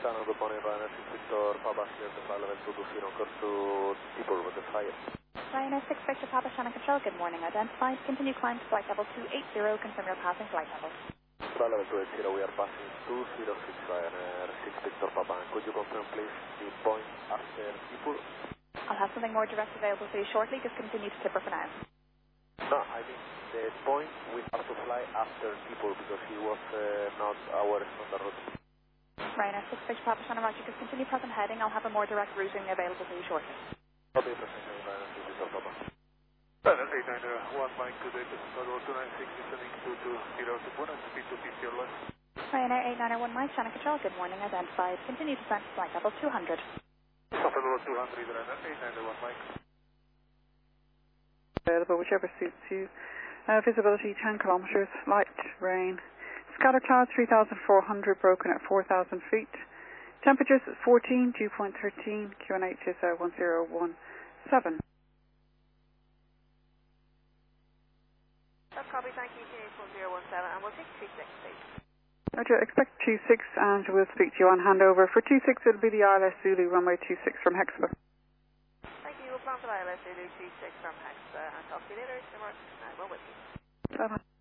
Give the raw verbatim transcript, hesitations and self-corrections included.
Channel, good morning, Ryanair six Victor Papa, clear the flight level two two zero, course to Tipur with the fire. Ryanair six Victor Papa, Shannon Control, good morning, identified. Continue climb to flight level two eight zero, confirm your passing flight level. Flight level two eight zero, we are passing two zero six Ryanair six Victor Papa. Could you confirm please the point after Tipur? I'll have something more direct available for you shortly, just continue to Tipur for now. No, I mean the point we have to fly after Tipur because he was uh, not our standard route. Ryanair six Victor Papa, Shannon Roger, just continue present heading. I'll have a more direct routing available for you shortly. Copy, present heading, Ryanair six Victor Papa. Ryanair eight nine one, Mike, good day, Tower two nine six, descending two two zero to one, speed two fifty or less. Ryanair eight nine one, Mike, Shannon Control, good morning, identified. Continue descent to flight level two hundred. South level two hundred, Ryanair eight nine one, Mike. Available, whichever suits you. Uh, visibility ten kilometers, light rain. Scatter clouds three thousand four hundred, broken at four thousand feet. Temperatures fourteen, dew point thirteen, Q N H is uh, one zero one seven. That's copy, thank you, Q N H one zero one seven, and we'll take two six, please. Roger, expect two six, and we'll speak to you on handover. For two six, it'll be the I L S Zulu, runway two six from Hexagon. Thank you, we'll plan for I L S Zulu two six from Hex, uh, and talk to you later. Tomorrow, uh, well with you. Bye-bye.